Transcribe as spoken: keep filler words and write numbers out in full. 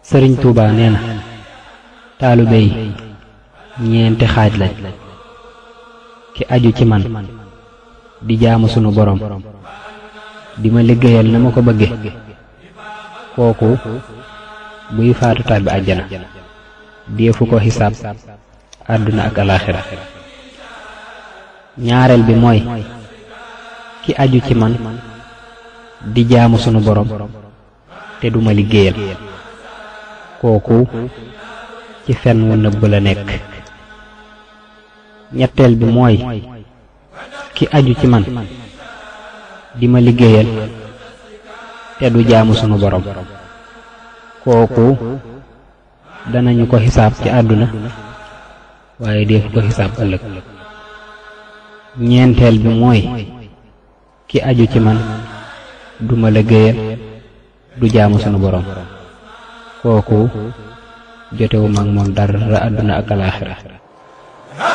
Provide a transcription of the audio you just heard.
sëriñ Tuuba nee na taalibe yi ñeenti xaaj lañ ki aju ci man di jaamu sunu borom di ma liggéeyal na ma ko bëgge kooku buy faatu tàbbi àjjana deefu ko xisaab àdduna ak alaaxira ñaareel bi mooy ki aju ci man di jaamu sunu borom te duma liggéeyal kooku ci fen wu nëbb la nekk ñetteel bi mooy ki aju ci man di ma liggéeyal te du jaamu sunu borom kooku danañu ko xisaab ci àdduna waaye deefu ko xisaab ëllëg ñeenteel bi mooy ki aju ci man du ma liggéeyal du jaamu sunu borom kooku jotewu mag moom dara àdduna ak alaaxira